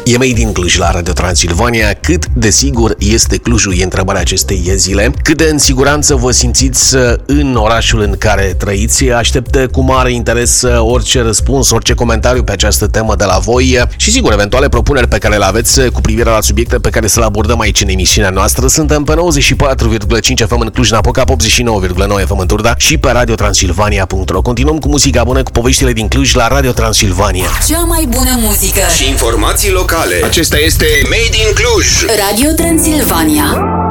E Made in Cluj la Radio Transilvania. Cât de sigur este Clujul? E întrebarea acestei zile. Cât de în siguranță vă simțiți în orașul în care trăiți? Aștept cu mare interes orice răspuns, orice comentariu pe această temă de la voi și sigur, eventuale propuneri pe care le aveți cu privire la subiecte pe care să le abordăm aici în emisiunea noastră. Suntem pe 94,5 FM în Cluj-Napoca, 89,9 FM în Turda și pe radiotransilvania.ro. Continuăm cu muzica bună, cu poveștile din Cluj la Radio Transilvania. Cea mai bună muzică și informații locale. Acesta este Made in Cluj. Radio Transilvania.